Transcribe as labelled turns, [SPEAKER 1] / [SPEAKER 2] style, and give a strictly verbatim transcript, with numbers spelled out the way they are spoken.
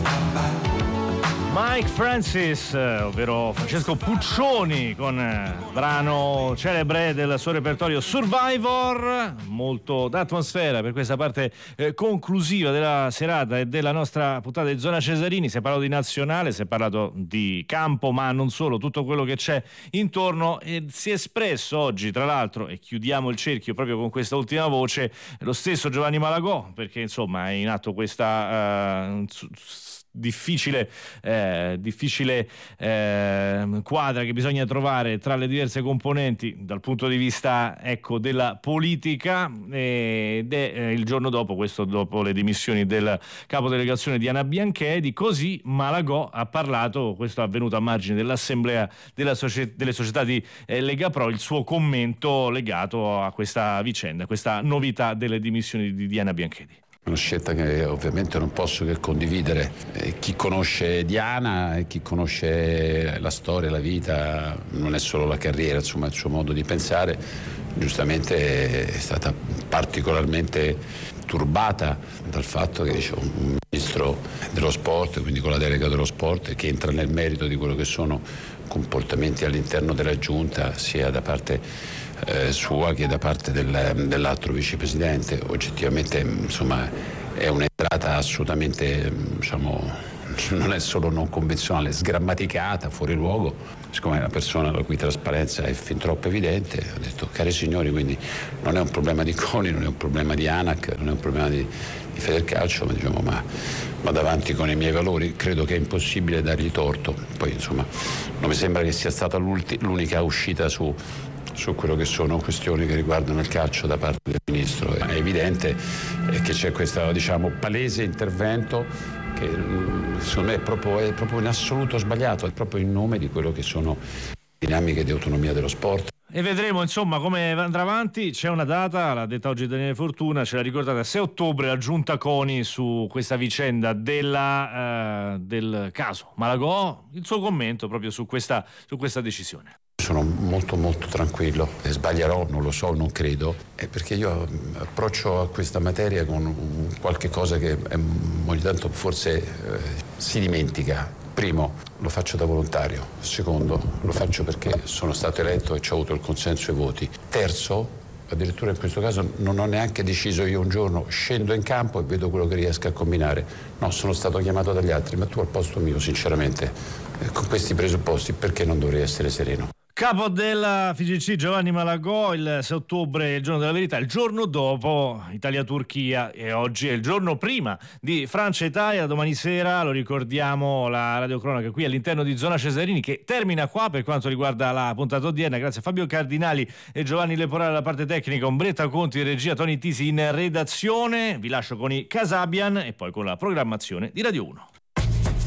[SPEAKER 1] Mike Francis, ovvero Francesco Puccioni, con il brano celebre del suo repertorio Survivor, molto d'atmosfera per questa parte eh, conclusiva della serata e della nostra puntata di Zona Cesarini. Si è parlato di nazionale, si è parlato di campo, ma non solo, tutto quello che c'è intorno, e si è espresso oggi, tra l'altro, e chiudiamo il cerchio proprio con questa ultima voce, lo stesso Giovanni Malagò, perché insomma è in atto questa uh, difficile eh, difficile eh, quadra che bisogna trovare tra le diverse componenti dal punto di vista, ecco, della politica, ed è eh, il giorno dopo, questo dopo le dimissioni del capodelegazione Diana Bianchedi. Così Malagò ha parlato, questo è avvenuto a margine dell'assemblea della socie- delle società di eh, Lega Pro, il suo commento legato a questa vicenda, questa novità delle dimissioni di Diana Bianchedi.
[SPEAKER 2] Una scelta che ovviamente non posso che condividere. Eh, chi conosce Diana e chi conosce la storia, la vita, non è solo la carriera, insomma il suo modo di pensare, giustamente è stata particolarmente turbata dal fatto che diciamo, un ministro dello sport, quindi con la delega dello sport, che entra nel merito di quello che sono comportamenti all'interno della giunta, sia da parte Eh, sua che da parte del, dell'altro vicepresidente. Oggettivamente insomma è un'entrata assolutamente, diciamo, non è solo non convenzionale, sgrammaticata, fuori luogo. Siccome è una persona la cui trasparenza è fin troppo evidente, ho detto: cari signori, quindi non è un problema di CONI, non è un problema di ANAC, non è un problema di, di Federcalcio, ma diciamo ma vado avanti con i miei valori. Credo che è impossibile dargli torto. Poi insomma non mi sembra che sia stata l'unica uscita su su quello che sono questioni che riguardano il calcio da parte del ministro. È evidente che c'è questo, diciamo, palese intervento che secondo me è proprio, è proprio in assoluto sbagliato, è proprio in nome di quello che sono dinamiche di autonomia dello sport.
[SPEAKER 1] E vedremo insomma come andrà avanti. C'è una data, l'ha detta oggi Daniele Fortuna, ce l'ha ricordata, sei ottobre, la giunta CONI su questa vicenda della, uh, del caso Malagò, il suo commento proprio su questa, su questa decisione.
[SPEAKER 2] Sono molto molto tranquillo, e sbaglierò, non lo so, non credo, è perché io approccio a questa materia con qualche cosa che è, ogni tanto forse eh, si dimentica. Primo, lo faccio da volontario. Secondo, lo faccio perché sono stato eletto e ci ho avuto il consenso e i voti. Terzo, addirittura in questo caso non ho neanche deciso io un giorno, scendo in campo e vedo quello che riesco a combinare. No, sono stato chiamato dagli altri, ma tu al posto mio, sinceramente, eh, con questi presupposti, perché non dovrei essere sereno?
[SPEAKER 1] Capo della F I G C Giovanni Malagò, il sei ottobre è il giorno della verità, il giorno dopo Italia-Turchia, e oggi è il giorno prima di Francia-Italia. Domani sera, lo ricordiamo, la radiocronaca qui all'interno di Zona Cesarini, che termina qua per quanto riguarda la puntata odierna. Grazie a Fabio Cardinali e Giovanni Leporale alla parte tecnica, Ombretta Conti in regia, Toni Tisi in redazione. Vi lascio con i Casabian e poi con la programmazione di Radio uno.